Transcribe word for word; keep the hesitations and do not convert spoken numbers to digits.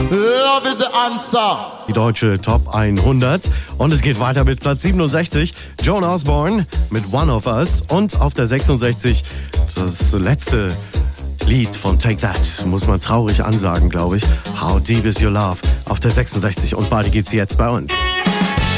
Love is the answer. Die deutsche Top hundert. Und es geht weiter mit Platz siebenundsechzig. Joan Osborne mit One of Us. Und auf der sechsundsechzig das letzte Lied von Take That. Muss man traurig ansagen, glaube ich. How Deep Is Your Love auf der sechsundsechzig. Und beide gibt's jetzt bei uns.